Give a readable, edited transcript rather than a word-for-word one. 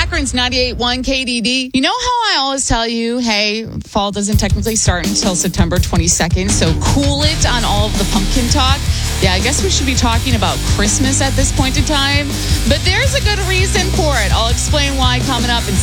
Akron's 98.1 KDD. You know how I always tell you, hey, fall doesn't technically start until September 22nd, so cool it on all of the pumpkin talk. Yeah, I guess we should be talking about Christmas at this point in time. But there's a good reason for it. I'll explain why coming up in